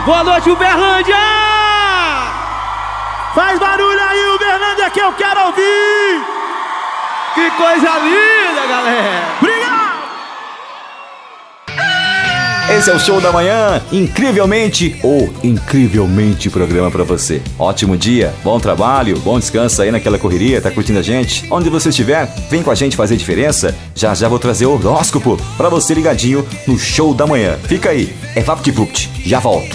Boa noite, Uberlândia! Faz barulho aí, Uberlândia, que eu quero ouvir! Que coisa linda, galera! Obrigado! Esse é o Show da Manhã, incrivelmente ou incrivelmente programa pra você. Ótimo dia, bom trabalho, bom descanso aí naquela correria, tá curtindo a gente? Onde você estiver, vem com a gente fazer diferença. Já já vou trazer o horóscopo pra você ligadinho no Show da Manhã. Fica aí, é VaptVupt, já volto.